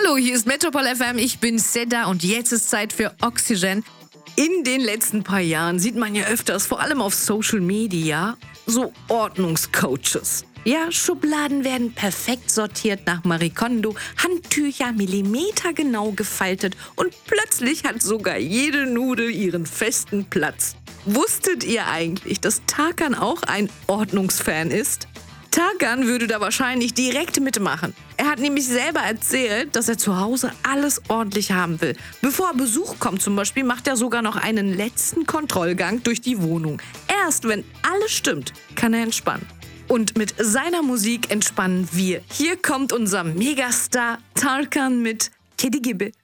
Hallo, hier ist Metropol FM, ich bin Seda und jetzt ist Zeit für Oxygen. In den letzten paar Jahren sieht man ja öfters, vor allem auf Social Media, so Ordnungscoaches. Ja, Schubladen werden perfekt sortiert nach Marie Kondo, Handtücher millimetergenau gefaltet und plötzlich hat sogar jede Nudel ihren festen Platz. Wusstet ihr eigentlich, dass Tarkan auch ein Ordnungsfan ist? Tarkan würde da wahrscheinlich direkt mitmachen. Er hat nämlich selber erzählt, dass er zu Hause alles ordentlich haben will. Bevor Besuch kommt zum Beispiel, macht er sogar noch einen letzten Kontrollgang durch die Wohnung. Erst wenn alles stimmt, kann er entspannen. Und mit seiner Musik entspannen wir. Hier kommt unser Megastar Tarkan mit Kedi Gibi.